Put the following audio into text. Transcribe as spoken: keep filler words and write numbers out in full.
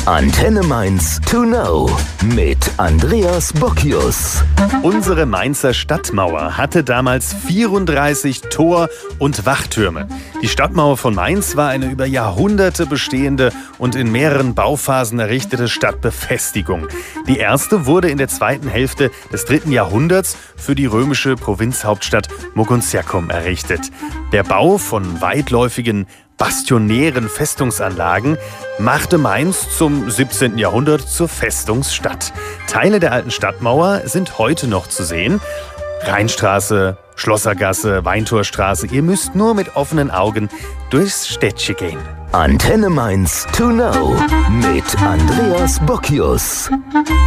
Antenne Mainz to know mit Andreas Bockius. Unsere Mainzer Stadtmauer hatte damals vierunddreißig Tor- und Wachtürme. Die Stadtmauer von Mainz war eine über Jahrhunderte bestehende und in mehreren Bauphasen errichtete Stadtbefestigung. Die erste wurde in der zweiten Hälfte des dritten Jahrhunderts für die römische Provinzhauptstadt Mogontiacum errichtet. Der Bau von weitläufigen bastionären Festungsanlagen machte Mainz zum siebzehnten Jahrhundert zur Festungsstadt. Teile der alten Stadtmauer sind heute noch zu sehen. Rheinstraße, Schlossergasse, Weintorstraße. Ihr müsst nur mit offenen Augen durchs Städtchen gehen. Antenne Mainz to know mit Andreas Bockius.